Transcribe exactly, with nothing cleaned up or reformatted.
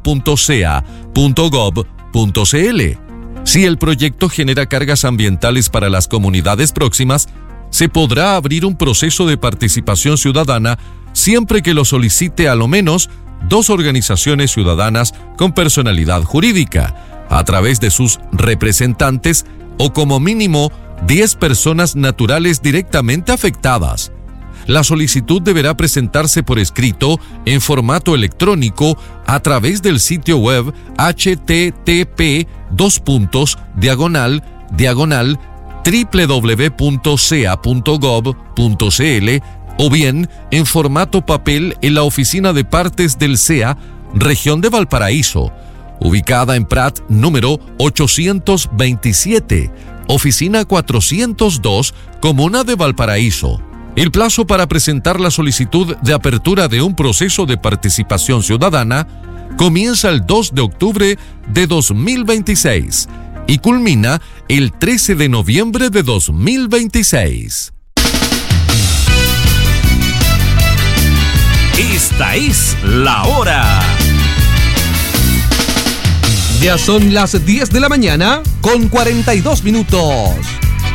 punto c e a punto gov punto c l. Si el proyecto genera cargas ambientales para las comunidades próximas, se podrá abrir un proceso de participación ciudadana siempre que lo solicite a lo menos dos organizaciones ciudadanas con personalidad jurídica, a través de sus representantes o como mínimo diez personas naturales directamente afectadas. La solicitud deberá presentarse por escrito en formato electrónico a través del sitio web http dos puntos diagonal diagonal w w w punto c e a punto gov punto c l o bien en formato papel en la oficina de partes del C E A, región de Valparaíso, ubicada en Prat número ochocientos veintisiete, oficina cuatrocientos dos, Comuna de Valparaíso. El plazo para presentar la solicitud de apertura de un proceso de participación ciudadana comienza el dos de octubre de dos mil veintiséis y culmina el trece de noviembre de dos mil veintiséis. Esta es la hora. Ya son las diez de la mañana con cuarenta y dos minutos.